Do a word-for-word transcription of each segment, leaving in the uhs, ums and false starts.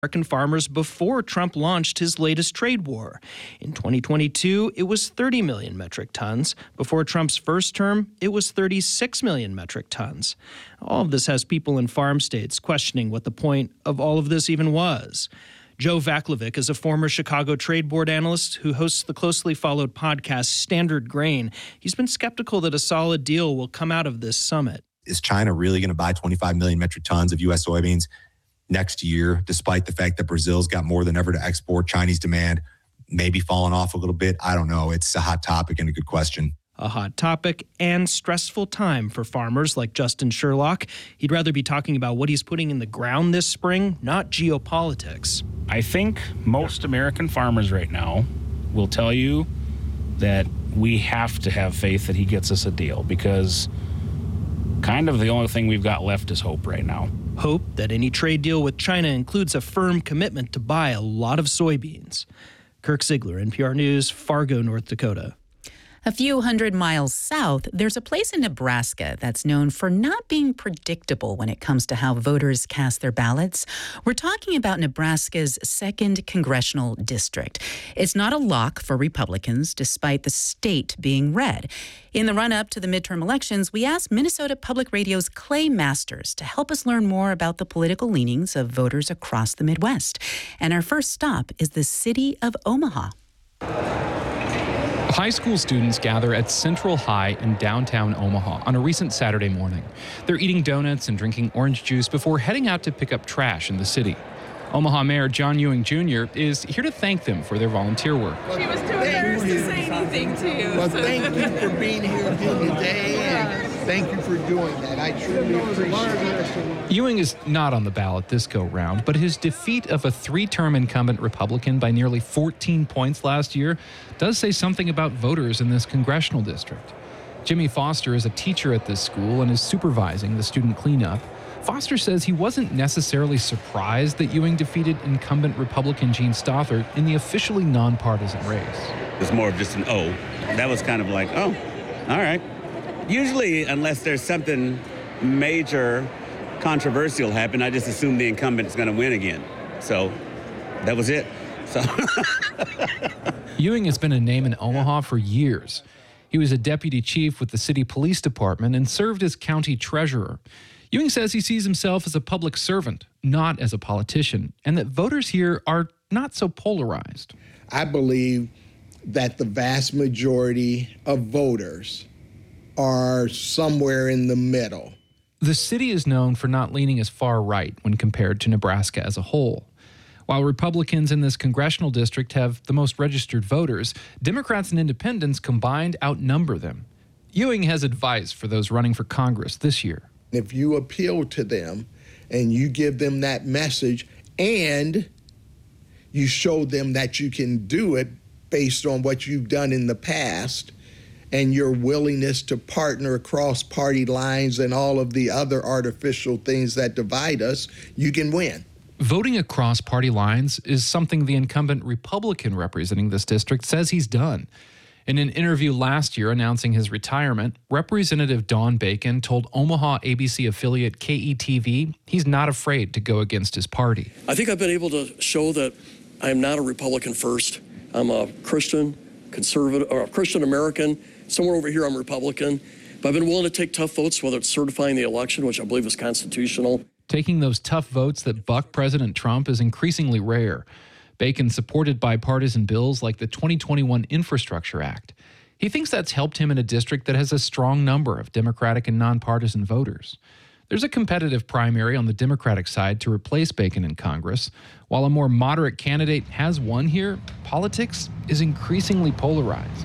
American farmers before Trump launched his latest trade war. In twenty twenty-two, it was thirty million metric tons. Before Trump's first term, it was thirty-six million metric tons. All of this has people in farm states questioning what the point of all of this even was. Joe Vaclavic is a former Chicago Trade Board analyst who hosts the closely followed podcast Standard Grain. He's been skeptical that a solid deal will come out of this summit. Is China really going to buy twenty-five million metric tons of U S soybeans next year, despite the fact that Brazil's got more than ever to export? Chinese demand maybe falling off a little bit. I don't know. It's a hot topic and a good question. A hot topic and stressful time for farmers like Justin Sherlock. He'd rather be talking about what he's putting in the ground this spring, not geopolitics. I think most American farmers right now will tell you that we have to have faith that he gets us a deal, because kind of the only thing we've got left is hope right now. Hope that any trade deal with China includes a firm commitment to buy a lot of soybeans. Kirk Ziegler, N P R News, Fargo, North Dakota. A few hundred miles south, there's a place in Nebraska that's known for not being predictable when it comes to how voters cast their ballots. We're talking about Nebraska's second congressional district. It's not a lock for Republicans, despite the state being red. In the run-up to the midterm elections, we asked Minnesota Public Radio's Clay Masters to help us learn more about the political leanings of voters across the Midwest. And our first stop is the city of Omaha. High school students gather at Central High in downtown Omaha on a recent Saturday morning. They're eating donuts and drinking orange juice before heading out to pick up trash in the city. Omaha Mayor John Ewing Junior is here to thank them for their volunteer work. She was too embarrassed to say anything to you. Well, thank you for being here today, and thank you for doing that. I truly appreciate it. Ewing is not on the ballot this go-round, but his defeat of a three-term incumbent Republican by nearly fourteen points last year does say something about voters in this congressional district. Jimmy Foster is a teacher at this school and is supervising the student cleanup. Foster says he wasn't necessarily surprised that Ewing defeated incumbent Republican Gene Stothert in the officially nonpartisan race. It's more of just an O. That was kind of like, oh, all right. Usually, unless there's something major controversial happen, I just assume the incumbent is going to win again. So that was it. So Ewing has been a name in Omaha for years. He was a deputy chief with the city police department and served as county treasurer. Ewing says he sees himself as a public servant, not as a politician, and that voters here are not so polarized. I believe that the vast majority of voters are somewhere in the middle. The city is known for not leaning as far right when compared to Nebraska as a whole. While Republicans in this congressional district have the most registered voters, Democrats and independents combined outnumber them. Ewing has advice for those running for Congress this year. If you appeal to them and you give them that message and you show them that you can do it based on what you've done in the past and your willingness to partner across party lines and all of the other artificial things that divide us, you can win. Voting across party lines is something the incumbent Republican representing this district says he's done. In an interview last year announcing his retirement, Representative Don Bacon told Omaha A B C affiliate K E T V he's not afraid to go against his party. I think I've been able to show that I am not a Republican first. I'm a Christian, conservative, or a Christian American. Somewhere over here I'm Republican. But I've been willing to take tough votes, whether it's certifying the election, which I believe is constitutional. Taking those tough votes that buck President Trump is increasingly rare. Bacon supported bipartisan bills like the twenty twenty-one Infrastructure Act. He thinks that's helped him in a district that has a strong number of Democratic and nonpartisan voters. There's a competitive primary on the Democratic side to replace Bacon in Congress. While a more moderate candidate has won here, politics is increasingly polarized.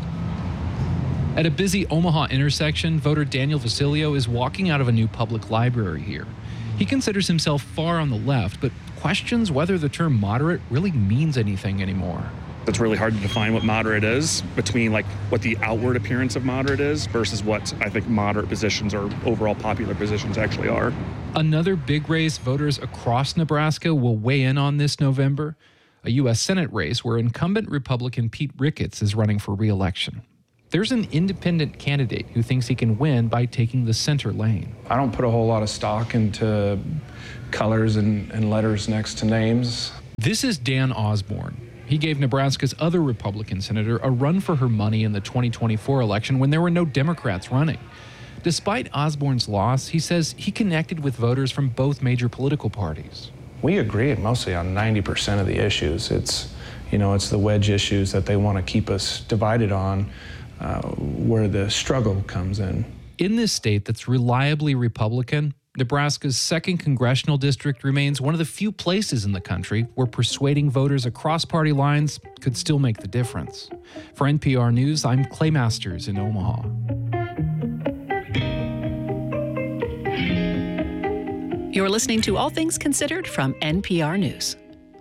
At a busy Omaha intersection, voter Daniel Vasilio is walking out of a new public library here. He considers himself far on the left, but questions whether the term moderate really means anything anymore. It's really hard to define what moderate is between like what the outward appearance of moderate is versus what I think moderate positions or overall popular positions actually are. Another big race voters across Nebraska will weigh in on this November, a U S Senate race where incumbent Republican Pete Ricketts is running for re-election. There's an independent candidate who thinks he can win by taking the center lane. I don't put a whole lot of stock into colors and, and letters next to names. This is Dan Osborne. He gave Nebraska's other Republican senator a run for her money in the twenty twenty-four election when there were no Democrats running. Despite Osborne's loss, he says he connected with voters from both major political parties. We agree mostly on ninety percent of the issues. It's, you know, it's the wedge issues that they want to keep us divided on uh, where the struggle comes in. In this state that's reliably Republican, Nebraska's second congressional district remains one of the few places in the country where persuading voters across party lines could still make the difference. For N P R News, I'm Clay Masters in Omaha. You're listening to All Things Considered from N P R News.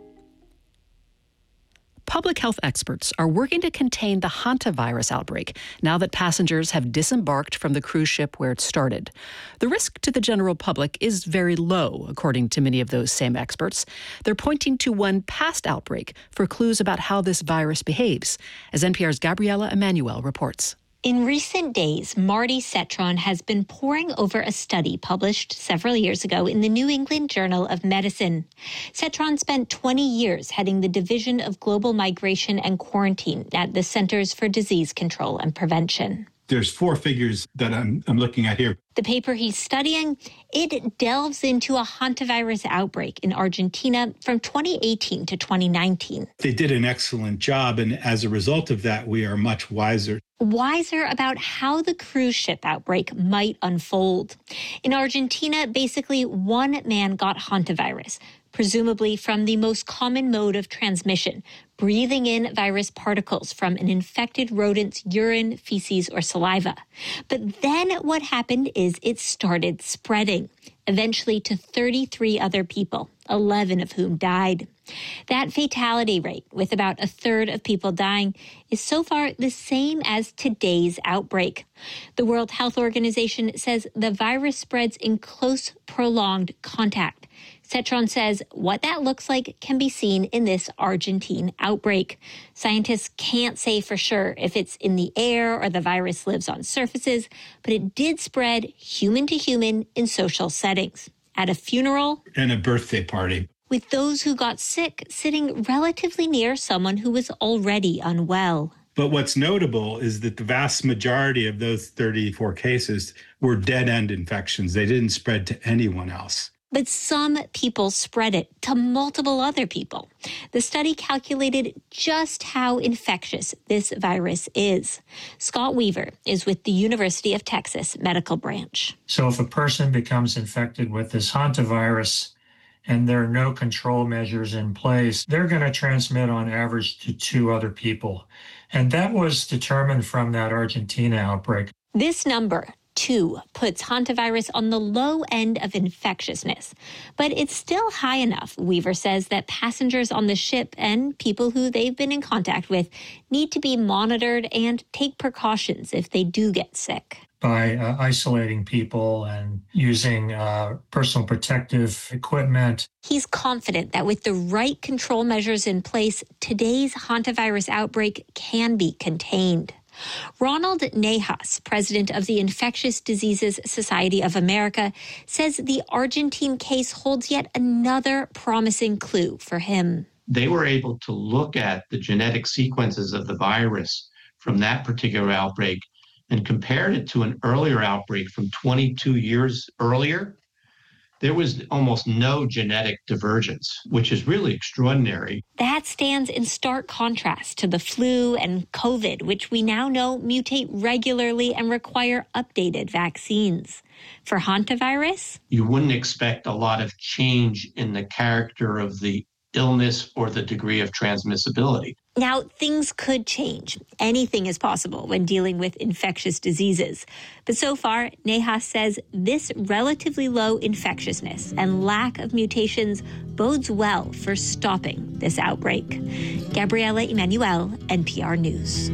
Public health experts are working to contain the hantavirus outbreak now that passengers have disembarked from the cruise ship where it started. The risk to the general public is very low, according to many of those same experts. They're pointing to one past outbreak for clues about how this virus behaves, as N P R's Gabriela Emanuel reports. In recent days, Marty Cetron has been poring over a study published several years ago in the New England Journal of Medicine. Cetron spent twenty years heading the Division of Global Migration and Quarantine at the Centers for Disease Control and Prevention. There's four figures that I'm, I'm looking at here. The paper he's studying, it delves into a hantavirus outbreak in Argentina from twenty eighteen to twenty nineteen. They did an excellent job, and as a result of that, we are much wiser. Wiser about how the cruise ship outbreak might unfold. In Argentina, basically one man got hantavirus, presumably from the most common mode of transmission, breathing in virus particles from an infected rodent's urine, feces, or saliva. But then what happened is it started spreading, eventually to thirty-three other people, eleven of whom died. That fatality rate, with about a third of people dying, is so far the same as today's outbreak. The World Health Organization says the virus spreads in close, prolonged contact. Cetron says what that looks like can be seen in this Argentine outbreak. Scientists can't say for sure if it's in the air or the virus lives on surfaces, but it did spread human to human in social settings. At a funeral. And a birthday party. With those who got sick sitting relatively near someone who was already unwell. But what's notable is that the vast majority of those thirty-four cases were dead-end infections. They didn't spread to anyone else. But some people spread it to multiple other people. The study calculated just how infectious this virus is. Scott Weaver is with the University of Texas Medical Branch. So if a person becomes infected with this hantavirus and there are no control measures in place, they're going to transmit on average to two other people. And that was determined from that Argentina outbreak. This number, two, puts hantavirus on the low end of infectiousness. But it's still high enough, Weaver says, that passengers on the ship and people who they've been in contact with need to be monitored and take precautions if they do get sick. By uh, isolating people and using uh, personal protective equipment. He's confident that with the right control measures in place, today's hantavirus outbreak can be contained. Ronald Nahas, president of the Infectious Diseases Society of America, says the Argentine case holds yet another promising clue for him. They were able to look at the genetic sequences of the virus from that particular outbreak and compared it to an earlier outbreak from twenty-two years earlier. There was almost no genetic divergence, which is really extraordinary. That stands in stark contrast to the flu and COVID, which we now know mutate regularly and require updated vaccines. For hantavirus, you wouldn't expect a lot of change in the character of the illness or the degree of transmissibility. Now, things could change. Anything is possible when dealing with infectious diseases. But so far, Nahas says this relatively low infectiousness and lack of mutations bodes well for stopping this outbreak. Gabriela Emanuel, N P R News.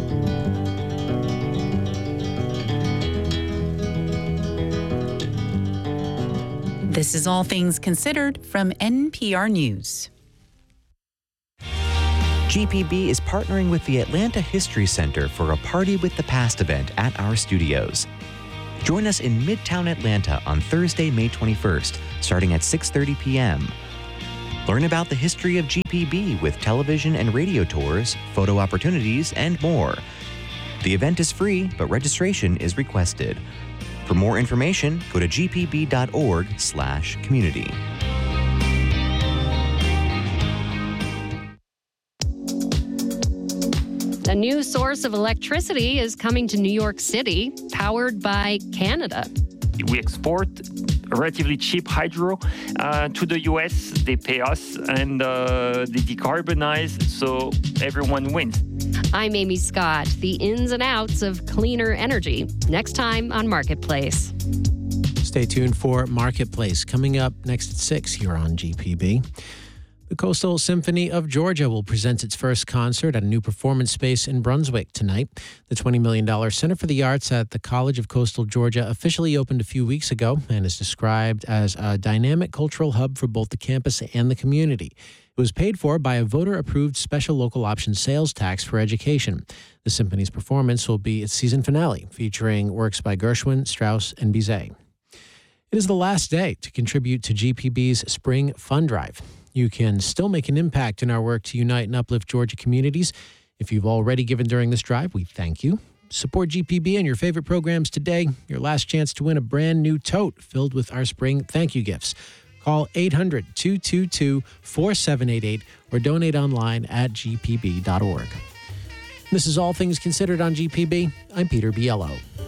This is All Things Considered from N P R News. G P B is partnering with the Atlanta History Center for a Party with the Past event at our studios. Join us in Midtown Atlanta on Thursday, May twenty-first, starting at six thirty p.m. Learn about the history of G P B with television and radio tours, photo opportunities, and more. The event is free, but registration is requested. For more information, go to g p b dot org slash community. A new source of electricity is coming to New York City, powered by Canada. We export relatively cheap hydro uh, to the U S. They pay us and uh, they decarbonize, so everyone wins. I'm Amy Scott. The ins and outs of cleaner energy. Next time on Marketplace. Stay tuned for Marketplace coming up next at six here on G P B. The Coastal Symphony of Georgia will present its first concert at a new performance space in Brunswick tonight. The twenty million dollars Center for the Arts at the College of Coastal Georgia officially opened a few weeks ago and is described as a dynamic cultural hub for both the campus and the community. It was paid for by a voter-approved special local option sales tax for education. The symphony's performance will be its season finale, featuring works by Gershwin, Strauss, and Bizet. It is the last day to contribute to G P B's Spring Fund Drive. You can still make an impact in our work to unite and uplift Georgia communities. If you've already given during this drive, we thank you. Support G P B and your favorite programs today. Your last chance to win a brand new tote filled with our spring thank you gifts. Call eight hundred, two two two, four seven eight eight or donate online at g p b dot org. This is All Things Considered on G P B. I'm Peter Biello.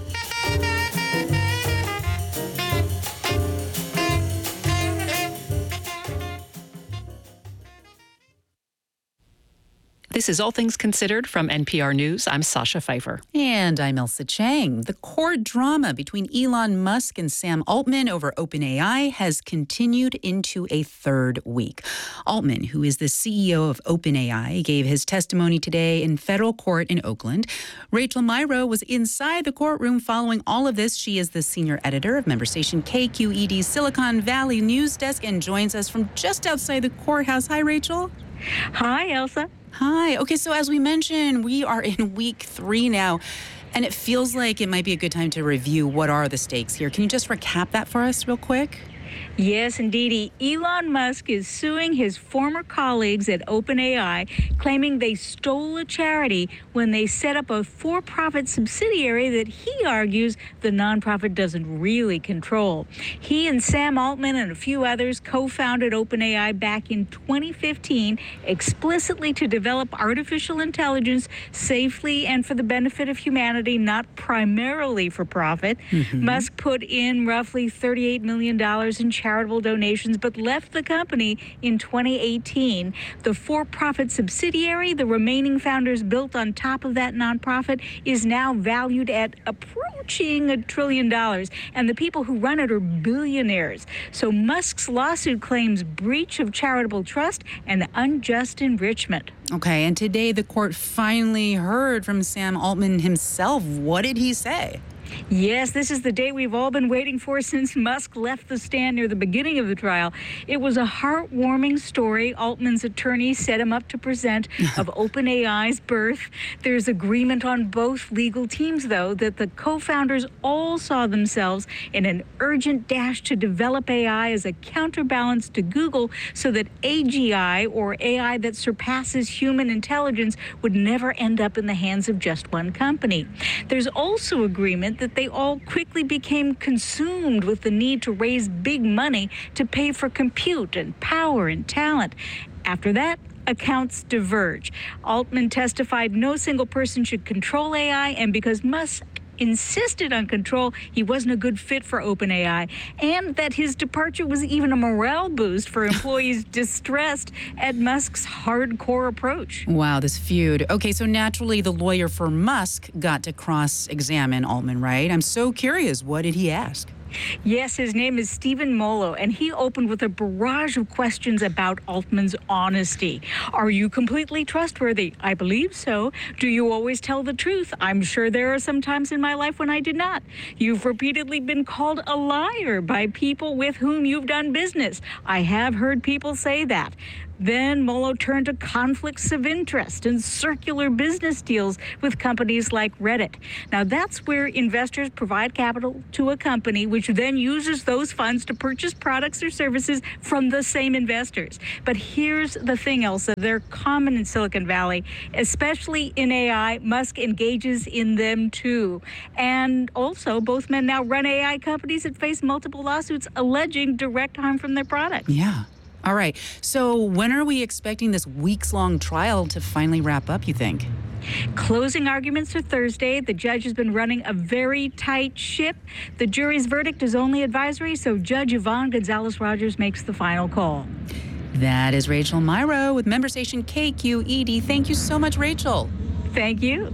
This is All Things Considered from N P R News. I'm Sasha Pfeiffer. And I'm Elsa Chang. The court drama between Elon Musk and Sam Altman over OpenAI has continued into a third week. Altman, who is the C E O of OpenAI, gave his testimony today in federal court in Oakland. Rachel Myrow was inside the courtroom following all of this. She is the senior editor of member station K Q E D's Silicon Valley News Desk and joins us from just outside the courthouse. Hi, Rachel. Hi, Elsa. Hi. Okay, so as we mentioned, we are in week three now, and it feels like it might be a good time to review what are the stakes here. Can you just recap that for us real quick? Yes, indeed. Elon Musk is suing his former colleagues at OpenAI, claiming they stole a charity when they set up a for-profit subsidiary that he argues the nonprofit doesn't really control. He and Sam Altman and a few others co-founded OpenAI back in twenty fifteen, explicitly to develop artificial intelligence safely and for the benefit of humanity, not primarily for profit. Mm-hmm. Musk put in roughly thirty-eight million dollars in charitable donations, but left the company in twenty eighteen. The for-profit subsidiary, the remaining founders built on top of that nonprofit, is now valued at approaching a trillion dollars, and the people who run it are billionaires. So Musk's lawsuit claims breach of charitable trust and unjust enrichment. Okay, and today the court finally heard from Sam Altman himself. What did he say? Yes, this is the day we've all been waiting for since Musk left the stand near the beginning of the trial. It was a heartwarming story Altman's attorney set him up to present of OpenAI's birth. There's agreement on both legal teams, though, that the co-founders all saw themselves in an urgent dash to develop A I as a counterbalance to Google so that A G I, or A I that surpasses human intelligence, would never end up in the hands of just one company. There's also agreement that they all quickly became consumed with the need to raise big money to pay for compute and power and talent. After that, accounts diverge. Altman testified no single person should control A I, and because Musk insisted on control, he wasn't a good fit for OpenAI, and that his departure was even a morale boost for employees distressed at Musk's hardcore approach. Wow, this feud. Okay, so naturally the lawyer for Musk got to cross-examine Altman, right? I'm so curious, what did he ask? Yes, his name is Stephen Molo, and he opened with a barrage of questions about Altman's honesty. Are you completely trustworthy? I believe so. Do you always tell the truth? I'm sure there are some times in my life when I did not. You've repeatedly been called a liar by people with whom you've done business. I have heard people say that. Then Molo turned to conflicts of interest and circular business deals with companies like Reddit. Now, that's where investors provide capital to a company, which then uses those funds to purchase products or services from the same investors. But here's the thing, Elsa. They're common in Silicon Valley, especially in A I. Musk engages in them, too. And also, both men now run A I companies that face multiple lawsuits alleging direct harm from their products. Yeah. All right. So when are we expecting this weeks-long trial to finally wrap up, you think? Closing arguments are Thursday. The judge has been running a very tight ship. The jury's verdict is only advisory, so Judge Yvonne Gonzalez-Rogers makes the final call. That is Rachel Myrow with member station K Q E D. Thank you so much, Rachel. Thank you.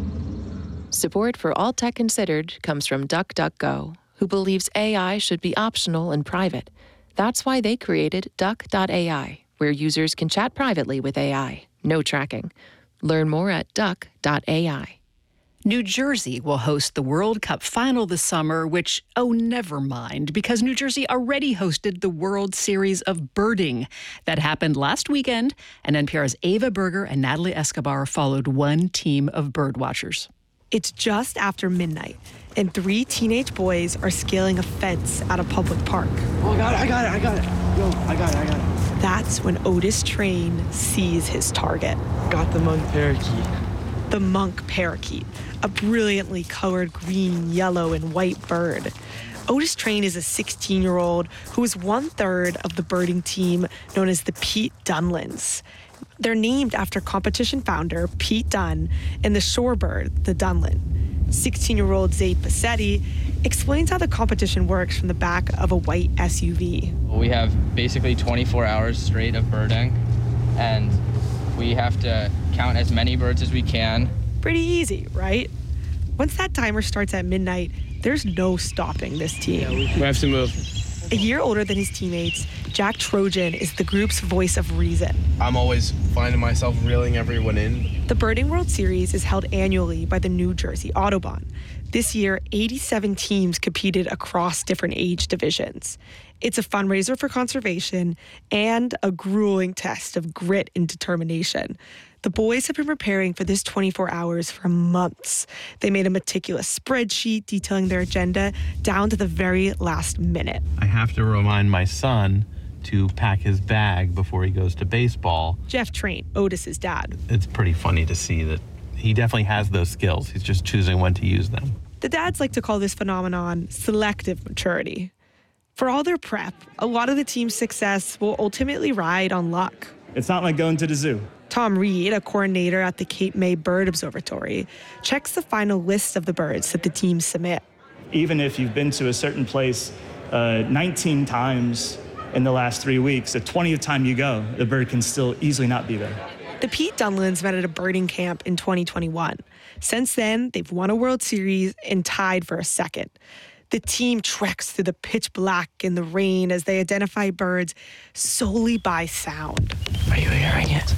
Support for All Tech Considered comes from DuckDuckGo, who believes A I should be optional and private. That's why they created Duck dot A I, where users can chat privately with A I. No tracking. Learn more at Duck dot A I. New Jersey will host the World Cup final this summer, which, oh, never mind, because New Jersey already hosted the World Series of Birding. That happened last weekend, and N P R's Ava Berger and Natalie Escobar followed one team of birdwatchers. It's just after midnight, and three teenage boys are scaling a fence at a public park. Oh, I got it, I got it, I got it. Yo, I got it, I got it. That's when Otis Train sees his target. Got the monk parakeet. The monk parakeet, a brilliantly colored green, yellow, and white bird. Otis Train is a sixteen-year-old who is one-third of the birding team known as the Pete Dunlins. They're named after competition founder Pete Dunn and the shorebird, the Dunlin. sixteen-year-old Zaid Bassetti explains how the competition works from the back of a white S U V. We have basically twenty-four hours straight of birding, and we have to count as many birds as we can. Pretty easy, right? Once that timer starts at midnight, there's no stopping this team. Yeah, we have to move. A year older than his teammates, Jack Trojan is the group's voice of reason. I'm always finding myself reeling everyone in. The Birding World Series is held annually by the New Jersey Audubon. This year, eighty-seven teams competed across different age divisions. It's a fundraiser for conservation and a grueling test of grit and determination. The boys have been preparing for this twenty-four hours for months. They made a meticulous spreadsheet detailing their agenda down to the very last minute. I have to remind my son to pack his bag before he goes to baseball. Jeff Train, Otis's dad. It's pretty funny to see that he definitely has those skills. He's just choosing when to use them. The dads like to call this phenomenon selective maturity. For all their prep, a lot of the team's success will ultimately ride on luck. It's not like going to the zoo. Tom Reed, a coordinator at the Cape May Bird Observatory, checks the final list of the birds that the teams submit. Even if you've been to a certain place uh, nineteen times in the last three weeks, the twentieth time you go, the bird can still easily not be there. The Pete Dunlins met at a birding camp in twenty twenty-one. Since then, they've won a World Series and tied for a second. The team treks through the pitch black in the rain as they identify birds solely by sound. Are you hearing it?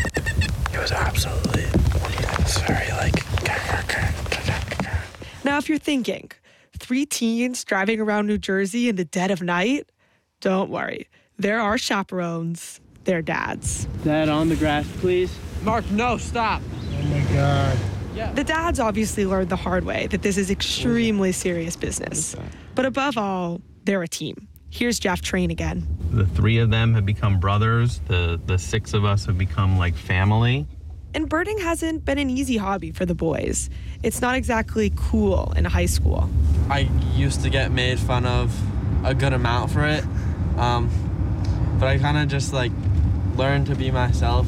It was absolutely, it's very like... Now, if you're thinking, three teens driving around New Jersey in the dead of night, don't worry. There are chaperones. They're dads. Dad, on the grass, please. Mark, no, stop. Oh my God. The dads obviously learned the hard way that this is extremely serious business. But above all, they're a team. Here's Jeff Train again. The three of them have become brothers. The, the six of us have become like family. And birding hasn't been an easy hobby for the boys. It's not exactly cool in high school. I used to get made fun of a good amount for it. Um, but I kind of just like learned to be myself.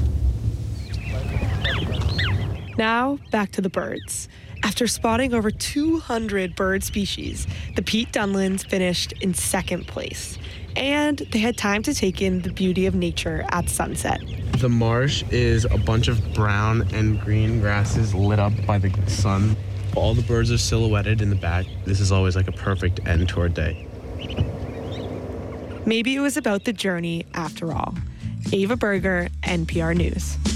Now, back to the birds. After spotting over two hundred bird species, the Pete Dunlins finished in second place. And they had time to take in the beauty of nature at sunset. The marsh is a bunch of brown and green grasses lit up by the sun. All the birds are silhouetted in the back. This is always like a perfect end to our day. Maybe it was about the journey after all. Ava Berger, N P R News.